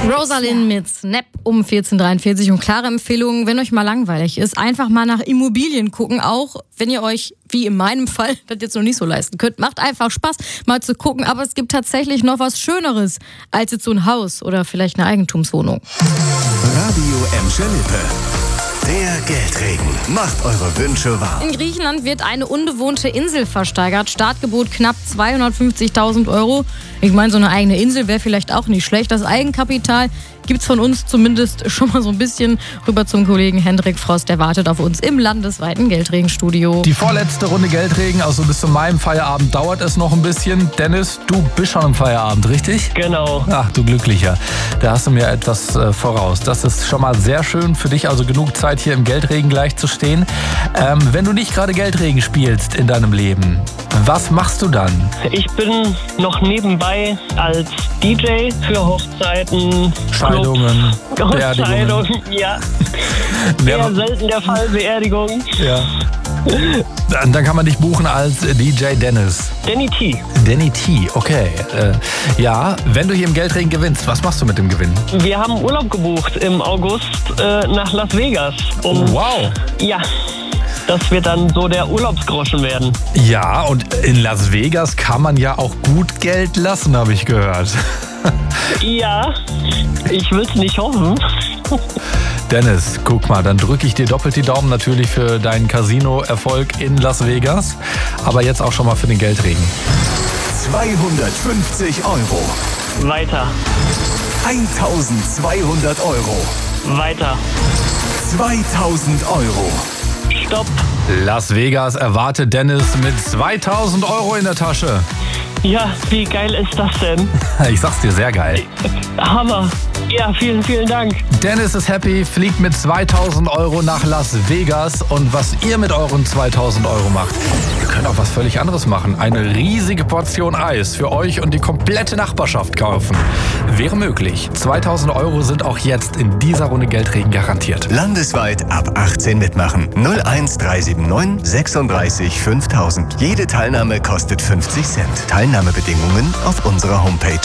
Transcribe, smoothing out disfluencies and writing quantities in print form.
Rosalind mit Snap um 14:43 und klare Empfehlungen, wenn euch mal langweilig ist, einfach mal nach Immobilien gucken, auch wenn ihr euch, wie in meinem Fall, das jetzt noch nicht so leisten könnt. Macht einfach Spaß, mal zu gucken, aber es gibt tatsächlich noch was Schöneres als jetzt so ein Haus oder vielleicht eine Eigentumswohnung. Radio Emscher Lippe. Der Geldregen macht eure Wünsche wahr. In Griechenland wird eine unbewohnte Insel versteigert. Startgebot knapp 250.000 Euro. Ich meine, so eine eigene Insel wäre vielleicht auch nicht schlecht. Das Eigenkapital gibt's von uns zumindest schon mal so ein bisschen. Rüber zum Kollegen Hendrik Frost, der wartet auf uns im landesweiten Geldregenstudio. Die vorletzte Runde Geldregen, also bis zu meinem Feierabend dauert es noch ein bisschen. Dennis, du bist schon im Feierabend, richtig? Genau. Ach, du Glücklicher. Da hast du mir etwas voraus. Das ist schon mal sehr schön für dich, also genug Zeit hier im Geldregen gleich zu stehen. Wenn du nicht gerade Geldregen spielst in deinem Leben, was machst du dann? Ich bin noch nebenbei als DJ für Hochzeiten, Scheidungen, Beerdigungen. Hochzeiten, ja. Sehr selten der Fall, Beerdigung. Ja. Dann kann man dich buchen als DJ Dennis. Danny T. Danny T, okay. Ja, wenn du hier im Geldregen gewinnst, was machst du mit dem Gewinn? Wir haben Urlaub gebucht im August nach Las Vegas. Wow. Ja, das wird dann so der Urlaubsgroschen werden. Ja, und in Las Vegas kann man ja auch gut Geld lassen, habe ich gehört. Ja, ich will's nicht hoffen. Dennis, guck mal, dann drücke ich dir doppelt die Daumen natürlich für deinen Casino-Erfolg in Las Vegas, aber jetzt auch schon mal für den Geldregen. 250 Euro. Weiter. 1.200 Euro. Weiter. 2.000 Euro. Stopp. Las Vegas erwartet Dennis mit 2.000 Euro in der Tasche. Ja, wie geil ist das denn? Ich sag's dir, sehr geil. Hammer. Ja, vielen, vielen Dank. Dennis ist happy, fliegt mit 2.000 Euro nach Las Vegas. Und was ihr mit euren 2.000 Euro macht, ihr könnt auch was völlig anderes machen. Eine riesige Portion Eis für euch und die komplette Nachbarschaft kaufen. Wäre möglich. 2.000 Euro sind auch jetzt in dieser Runde Geldregen garantiert. Landesweit ab 18 mitmachen. 01379 36 5000. Jede Teilnahme kostet 50 Cent. Teilnahmebedingungen auf unserer Homepage.